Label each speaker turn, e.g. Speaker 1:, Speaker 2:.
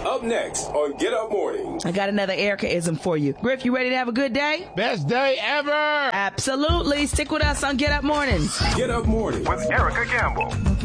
Speaker 1: Up next on Get Up Mornings.
Speaker 2: I got another Erica-ism for you. Griff, you ready to have a good day?
Speaker 3: Best day ever!
Speaker 2: Absolutely. Stick with us on Get Up Mornings.
Speaker 1: Get Up Mornings
Speaker 4: with Erica Campbell.